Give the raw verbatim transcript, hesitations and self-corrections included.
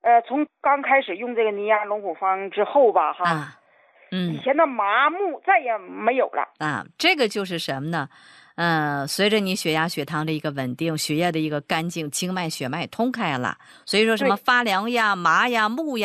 呃，从刚开始用这个尼亚龙骨方之后吧，哈， 啊，嗯， 以前的麻木再也没有了。 啊，这个就是什么呢？嗯、随着你血压、血糖的一个稳定，血液的一个干净，经脉、血脉通开了，所以说什么对。 发凉呀、麻呀、木呀。